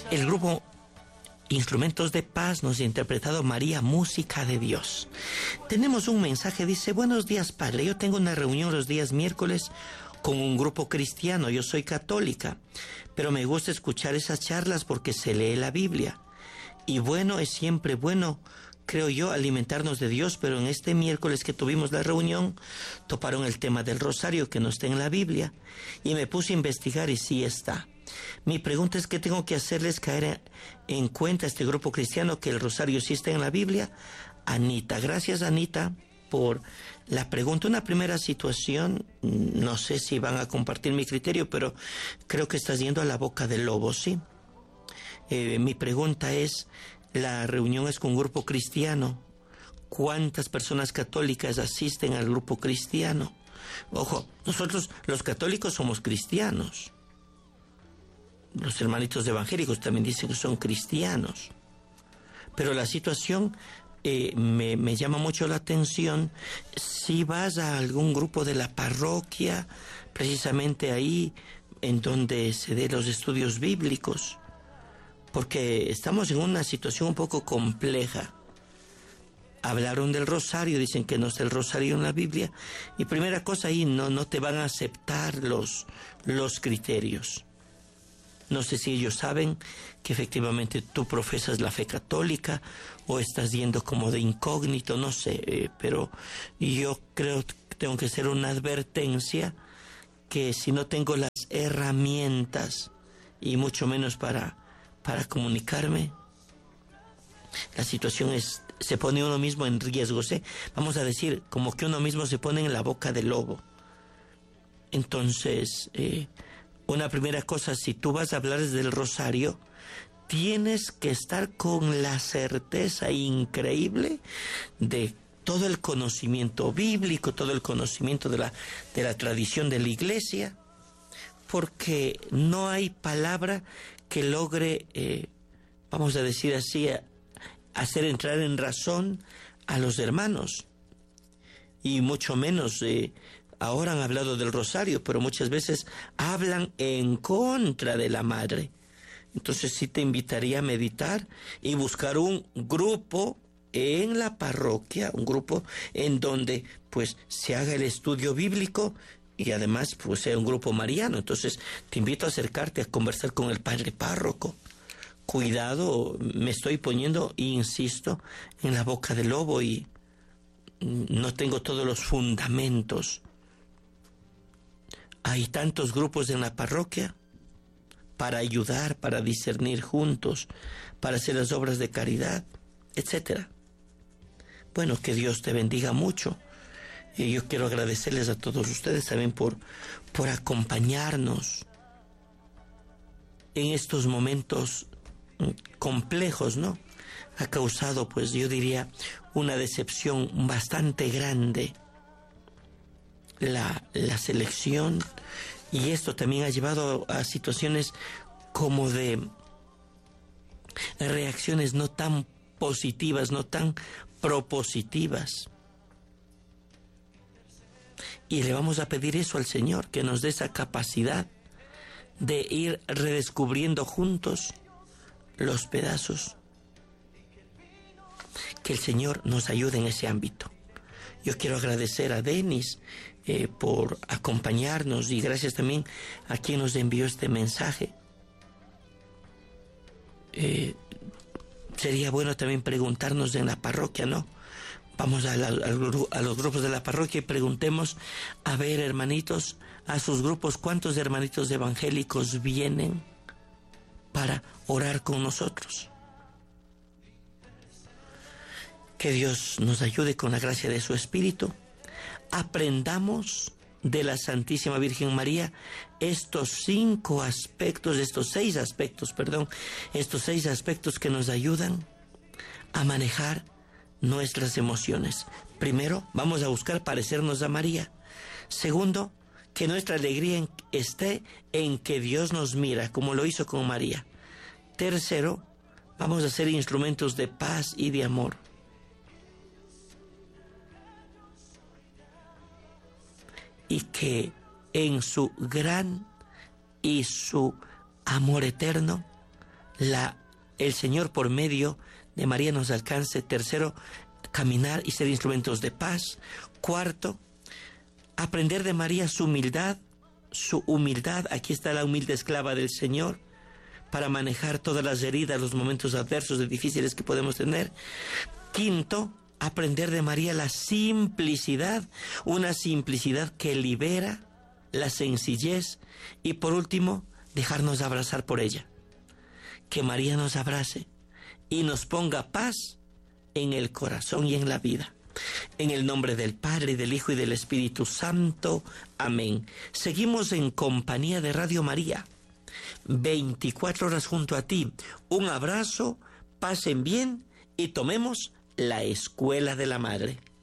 El grupo Instrumentos de Paz nos ha interpretado María, música de Dios. Tenemos un mensaje, dice: buenos días, padre. Yo tengo una reunión los días miércoles con un grupo cristiano. Yo soy católica, pero me gusta escuchar esas charlas porque se lee la Biblia. Y bueno, es siempre bueno, creo yo, alimentarnos de Dios, pero en este miércoles que tuvimos la reunión, toparon el tema del rosario que no está en la Biblia, y me puse a investigar y sí está. Mi pregunta es: ¿qué tengo que hacerles caer en cuenta a este grupo cristiano que el rosario sí está en la Biblia? Anita, gracias Anita por la pregunta. Una primera situación, no sé si van a compartir mi criterio, pero creo que estás yendo a la boca del lobo, ¿sí? Mi pregunta es: la reunión es con un grupo cristiano. ¿Cuántas personas católicas asisten al grupo cristiano? Ojo, nosotros los católicos somos cristianos. Los hermanitos evangélicos también dicen que son cristianos. Pero la situación me llama mucho la atención. Si vas a algún grupo de la parroquia, precisamente ahí en donde se den los estudios bíblicos, porque estamos en una situación un poco compleja. Hablaron del rosario, dicen que no está el rosario en la Biblia, y primera cosa, ahí no te van a aceptar los criterios. No sé si ellos saben que efectivamente tú profesas la fe católica o estás yendo como de incógnito, no sé, pero yo creo que tengo que hacer una advertencia, que si no tengo las herramientas y mucho menos para comunicarme, la situación se pone uno mismo en riesgo, ¿sí? Vamos a decir, como que uno mismo se pone en la boca del lobo. Entonces, una primera cosa, si tú vas a hablar del rosario, tienes que estar con la certeza increíble de todo el conocimiento bíblico, todo el conocimiento de la tradición de la iglesia, porque no hay palabra que logre, vamos a decir así, hacer entrar en razón a los hermanos, y mucho menos ahora han hablado del rosario, pero muchas veces hablan en contra de la madre. Entonces sí te invitaría a meditar y buscar un grupo en la parroquia, un grupo en donde pues se haga el estudio bíblico y además pues sea un grupo mariano. Entonces te invito a acercarte a conversar con el padre párroco. Cuidado, me estoy poniendo, insisto, en la boca del lobo y no tengo todos los fundamentos. Hay tantos grupos en la parroquia para ayudar, para discernir juntos, para hacer las obras de caridad, etcétera. Bueno, que Dios te bendiga mucho. Y yo quiero agradecerles a todos ustedes también por acompañarnos en estos momentos complejos, ¿no? Ha causado, pues yo diría, una decepción bastante grande la selección, y esto también ha llevado a situaciones como de reacciones no tan positivas, no tan propositivas. Y le vamos a pedir eso al Señor, que nos dé esa capacidad de ir redescubriendo juntos los pedazos. Que el Señor nos ayude en ese ámbito. Yo quiero agradecer a Denis por acompañarnos, y gracias también a quien nos envió este mensaje. Sería bueno también preguntarnos en la parroquia, ¿no? Vamos a los grupos de la parroquia y preguntemos, a ver, hermanitos, a sus grupos, ¿cuántos hermanitos evangélicos vienen para orar con nosotros? Que Dios nos ayude con la gracia de su Espíritu. Aprendamos de la Santísima Virgen María estos 6 aspectos que nos ayudan a manejar nuestras emociones. Primero, vamos a buscar parecernos a María. Segundo, que nuestra alegría esté en que Dios nos mira, como lo hizo con María. Tercero, vamos a ser instrumentos de paz y de amor. Y que en su gran y su amor eterno el Señor por medio de María nos alcance. Tercero, caminar y ser instrumentos de paz. Cuarto, aprender de María su humildad. Aquí está la humilde esclava del Señor, para manejar todas las heridas, los momentos adversos y difíciles que podemos tener. Quinto, aprender de María la simplicidad, una simplicidad que libera, la sencillez. Y por último, dejarnos abrazar por ella. Que María nos abrace y nos ponga paz en el corazón y en la vida. En el nombre del Padre, del Hijo y del Espíritu Santo. Amén. Seguimos en compañía de Radio María. 24 horas junto a ti. Un abrazo, pasen bien y tomemos la escuela de la Madre.